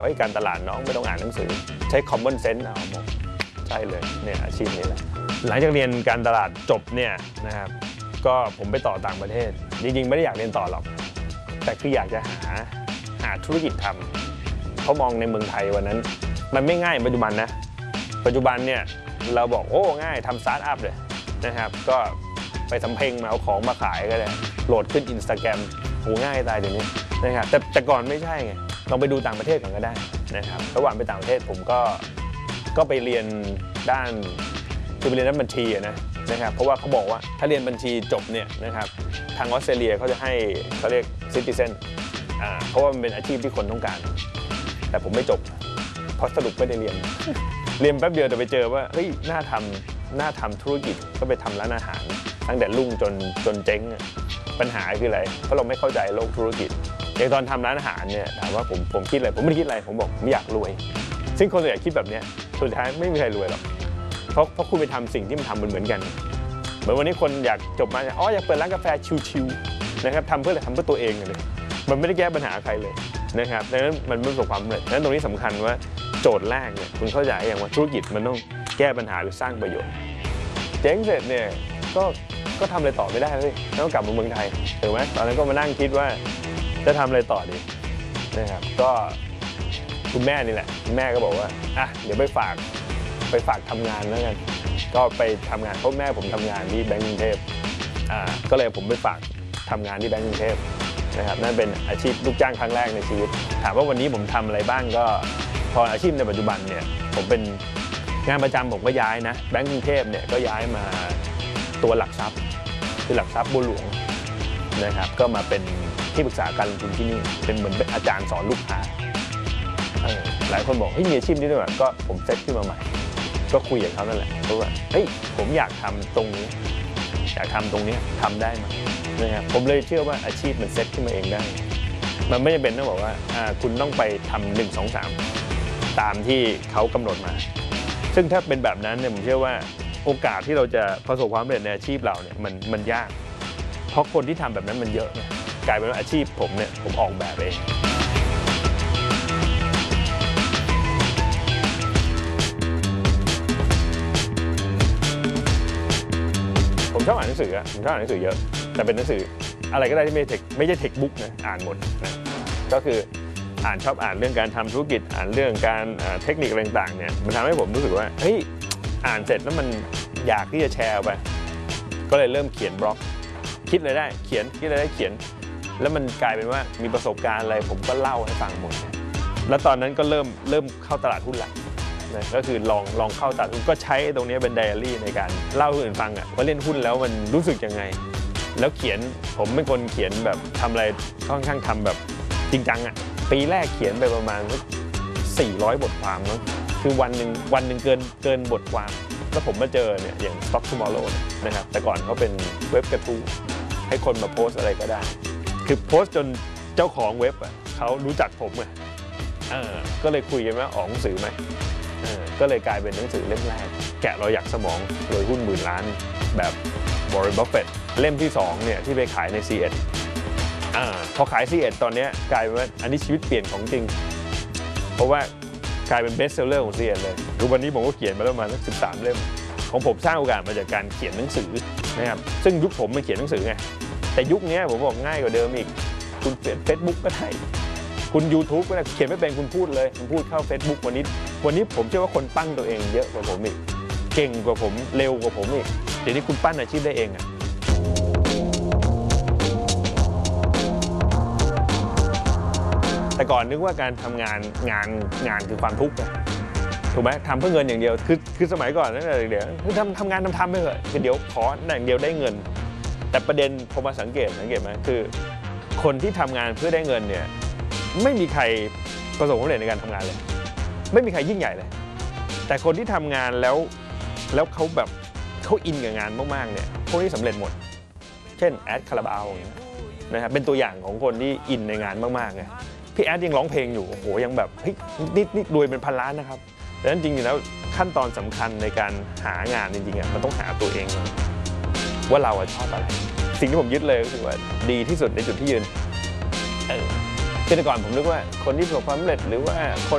การตลาดน้องไม่ต้องอ่านหนังสือใช้ common sense เอาหมดใช่เลยเนี่ยอาชีพนี้แหละหลังจากเรียนการตลาดจบเนี่ยนะครับก็ผมไปต่อต่างประเทศจริงๆไม่ได้อยากเรียนต่อหรอกแต่คืออยากจะหาธุรกิจทำเขามองในเมืองไทยวันนั้นมันไม่ง่ายปัจจุบันนะปัจจุบันเนี่ยเราบอกโอ้ง่ายทำสตาร์ทอัพเลยนะครับก็ไปสำเพ็งมาเอาของมาขายก็ได้โหลดขึ้น Instagram โหง่ายตายเดี๋ยวนี้นะครับแต่ก่อนไม่ใช่ไงลองไปดูต่างประเทศก่อนก็ได้นะครับระหว่างไปต่างประเทศผมก็ไปเรียนด้านคือไปเรียนด้านบัญชีนะครับเพราะว่าเขาบอกว่าถ้าเรียนบัญชีจบเนี่ยนะครับทางออสเตรเลียเขาจะให้เขาเรียก Citizen เพราะว่ามันเป็นอาชีพที่คนต้องการแต่ผมไม่จบเพราะสรุปไม่ได้เรียนแป๊บเดียวแต่ไปเจอว่าเฮ้ยน่าทำธุรกิจก็ไปทำร้านอาหารตั้งแต่รุ่งจนเจ๊งปัญหาคืออะไรเพราะเราไม่เข้าใจโลกธุรกิจอย่างตอนทำร้านอาหารเนี่ยถามว่าผมคิดอะไรผมไม่ได้คิดอะไรผมบอกผมอยากรวยซึ่งคนส่วนใหญ่คิดแบบนี้สุดท้ายไม่มีใครรวยหรอกเพราะคุณไปทำสิ่งที่มันทำเหมือนกันเหมือนวันนี้คนอยากจบมาอยากเปิดร้านกาแฟชิลๆนะครับทำเพื่อตัวเองเลยมันไม่ได้แก้ปัญหาใครเลยนะครับดังนั้นมันไม่ประสบความสำเร็จดังนั้นตรงนี้สำคัญว่าโจทย์แรกเนี่ยคุณเข้าใจอย่างว่าธุรกิจมันต้องแก้ปัญหาหรือสร้างประโยชน์เจ๊งเสร็จเนี่ยก็ทำอะไรต่อไม่ได้เลยต้องกลับมาเมืองไทยถูกไหมตอนนั้นก็มานั่งคิดว่าจะทำอะไรต่อดีนะครับก็คุณแม่นี่แหละคุณแม่ก็บอกว่าเดี๋ยวไปฝากทำงานแล้วกันก็ไปทำงานเพราะแม่ผมทำงานที่แบงก์กรุงเทพก็เลยผมไปฝากทำงานที่แบงก์กรุงเทพนะครับนั่นเป็นอาชีพลูกจ้างครั้งแรกในชีวิตถามว่าวันนี้ผมทำอะไรบ้างก็พออาชีพในปัจจุบันเนี่ยผมเป็นงานประจำผมก็ย้ายนะแบงก์กรุงเทพเนี่ยก็ย้ายมาตัวหลักทรัพย์คือหลักทรัพย์บัวหลวงนะครับก็มาเป็นที่ปรึกษาการลงทุนที่นี่เป็นเหมือนเป็นอาจารย์สอนลูกค้าหลายคนบอกเฮ้ยมีอาชีพนี้ด้วยก็ผมเซตขึ้นมาใหม่ก็คุยกับเขานั่นแหละเพราะว่าเฮ้ยผมอยากทำตรงนี้ทำได้ไหมนะครับผมเลยเชื่อว่าอาชีพมันเซตขึ้นมาเองได้มันไม่จำเป็นต้องบอกว่าคุณต้องไปทำ1 2 3ตามที่เขากำหนดมาซึ่งถ้าเป็นแบบนั้นเนี่ยผมเชื่อว่าโอกาสที่เราจะประสบความสำเร็จในอาชีพเราเนี่ยมันยากเพราะคนที่ทำแบบนั้นมันเยอะกลายเป็นว่าอาชีพผมเนี่ยผมออกแบบเองผมชอบอ่านหนังสือเยอะแต่เป็นหนังสืออะไรก็ได้ที่ไม่ใช่เทคบุ๊กนะอ่านหมดนะก็คือชอบอ่านเรื่องการทำธุรกิจอ่านเรื่องการเทคนิคอะไรต่างๆเนี่ยมันทำให้ผมรู้สึกว่าเฮ้ยอ่านเสร็จแล้วมันอยากที่จะแชร์ไปก็เลยเริ่มเขียนบล็อกคิดอะไรได้เขียนแล้วมันกลายเป็นว่ามีประสบการณ์อะไรผมก็เล่าให้ฟังหมดแล้วตอนนั้นก็เริ่มเข้าตลาดหุ้นละนะก็คือลองเข้าตลาดหุ้นก็ใช้ตรงนี้เป็นไดอารี่ในการเล่าให้คนอื่นฟังว่าเล่นหุ้นแล้วมันรู้สึกยังไงแล้วผมเป็นคนเขียนแบบทำอะไรค่อนข้างทำแบบจริงจังปีแรกเขียนไปประมาณ400 บทความมั้งคือวันหนึ่งเกินบทความแล้วผมมาเจอเนี่ยอย่าง Stock Tomorrow นะครับแต่ก่อนเขาเป็นเว็บกระทู้ให้คนมาโพสอะไรก็ได้คือโพสจนเจ้าของเว็บเขารู้จักผมก็เลยคุยกันว่าออกหนังสือไหมก็เลยกลายเป็นหนังสือเล่มแรกแกะรอยหยักสมองรวยหุ้นหมื่นล้านแบบวอร์เรน บัฟเฟตต์เล่มที่2เนี่ยที่ไปขายใน C1 พอขาย C1 ตอนนี้กลายเป็นว่าอันนี้ชีวิตเปลี่ยนของจริงเพราะว่ากลายเป็นเบสเซลเลอร์ของ C1 เลยทุกวันนี้ผมก็เขียนมาแล้วประมาณสัก13 เล่มของผมสร้างโอกาสมาจากการเขียนหนังสือนะครับซึ่งยุคผมมันเขียนหนังสือไงแต่ยุคนี้ผมบอกง่ายกว่าเดิมอีกคุณเขียน Facebook ก็ได้คุณ YouTube ก็ได้เขียนไม่เป็นคุณพูดเลยคุณพูดเข้า Facebook วันนี้ผมเชื่อว่าคนปั้นตัวเองเยอะกว่าผมอีกเก่งกว่าผมเร็วกว่าผมอีกเดี๋ยวนี้คุณปั้นอาชีพได้เองแต่ก่อนนึกว่าการทำงานคือความทุกข์ถูกไหมทำเพื่อเงินอย่างเดียวคือสมัยก่อนนั่นแหละเดี๋ยวคือทำงานทำไปเถอะคือเดี๋ยวขออย่างเดียวได้เงินแต่ประเด็นผมมาสังเกตไหมคือคนที่ทำงานเพื่อได้เงินเนี่ยไม่มีใครประสบความสำเร็จในการทำงานเลยไม่มีใครยิ่งใหญ่เลยแต่คนที่ทำงานแล้วเขาแบบเขาอินกับงานมากๆเนี่ยพวกนี้สำเร็จหมดเช่นแอดคาราบาวอย่างเงี้ยนะครับเป็นตัวอย่างของคนที่อินในงานมากๆไงพี่แอดยังร้องเพลงอยู่โอ้โหยังแบบเฮ้ยนี่รวยเป็นพันล้านนะครับดังนั้นจริงๆแล้วขั้นตอนสำคัญในการหางานจริงๆมันต้องหาตัวเองว่าเราชอบอะไรสิ่งที่ผมยึดเลยก็คือว่าดีที่สุดในจุดที่ยืนแต่ก่อนผมนึกว่าคนที่ประสบความสำเร็จหรือว่าคน